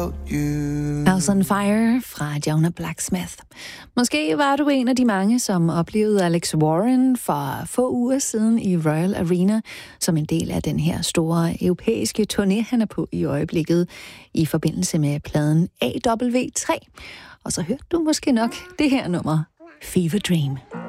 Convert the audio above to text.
without you. House on Fire fra Jonah Blacksmith. Måske var du en af de mange, som oplevede Alex Warren for få uger siden i Royal Arena, som en del af den her store europæiske turné, han er på i øjeblikket, i forbindelse med pladen AW3. Og så hørte du måske nok det her nummer, Fever Dream.